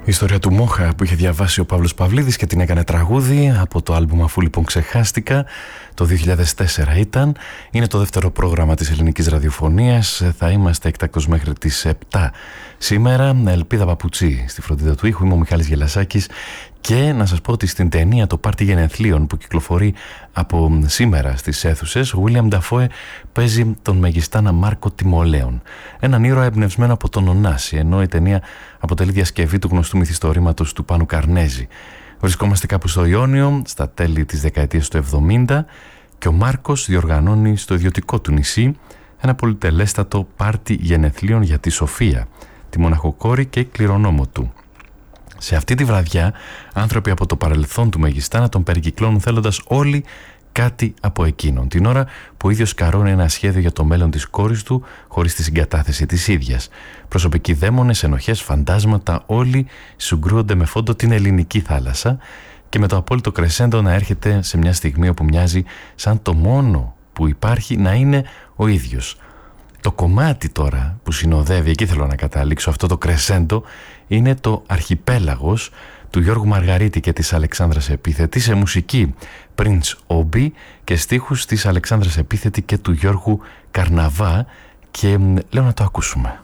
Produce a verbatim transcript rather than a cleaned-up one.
Η ιστορία του Μόχα που είχε διαβάσει ο Παύλος Παυλίδης και την έκανε τραγούδι από το άλμπουμ «Αφού λοιπόν ξεχάστηκα», το δύο χιλιάδες τέσσερα ήταν. Είναι το δεύτερο πρόγραμμα της ελληνικής ραδιοφωνίας. Θα είμαστε εκτακτώς μέχρι τις επτά σήμερα. Ελπίδα Παπουτσί στη φροντίδα του ήχου. Είμαι ο Μιχάλης Γελασάκης και να σας πω ότι στην ταινία «Το Πάρτι Γενεθλίων» που κυκλοφορεί από σήμερα στις αίθουσες, ο Βίλιαμ Νταφόε παίζει τον μεγιστάνα Μάρκο Τιμολέον, έναν ήρωα εμπνευσμένο από τον Ωνάση, ενώ η ταινία αποτελεί διασκευή του γνωστού μυθιστορήματος του Πάνου Καρνέζη. Βρισκόμαστε κάπου στο Ιόνιο, στα τέλη της δεκαετίας του εβδομήντα, και ο Μάρκος διοργανώνει στο ιδιωτικό του νησί ένα πολυτελέστατο πάρτι γενεθλίων για τη Σοφία, τη μοναχοκόρη και κληρονόμο του. Σε αυτή τη βραδιά, άνθρωποι από το παρελθόν του μεγιστάνα τον περικυκλώνουν θέλοντας όλοι κάτι από εκείνον, την ώρα που ο ίδιος καρώνει ένα σχέδιο για το μέλλον της κόρης του χωρίς τη συγκατάθεση της ίδιας. Προσωπικοί δαίμονες, ενοχές, φαντάσματα, όλοι συγκρούονται με φόντο την ελληνική θάλασσα και με το απόλυτο κρεσέντο να έρχεται σε μια στιγμή όπου μοιάζει σαν το μόνο που υπάρχει να είναι ο ίδιος. Το κομμάτι τώρα που συνοδεύει, εκεί θέλω να καταλήξω, αυτό το κρεσέντο, είναι το Αρχιπέλαγος του Γιώργου Μαργαρίτη και της Αλεξάνδρας Επίθετη, σε μουσική Prince Obi και στίχους της Αλεξάνδρας Επίθετη και του Γιώργου Καρναβά, και λέω να το ακούσουμε.